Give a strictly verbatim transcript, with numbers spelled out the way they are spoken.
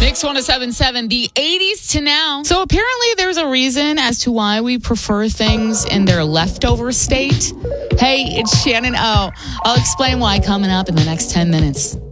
Mix one oh seven point seven, the eighties to now. So apparently there's a reason as to why we prefer things in their leftover state. Hey, it's Shannon O. I'll explain why coming up in the next ten minutes.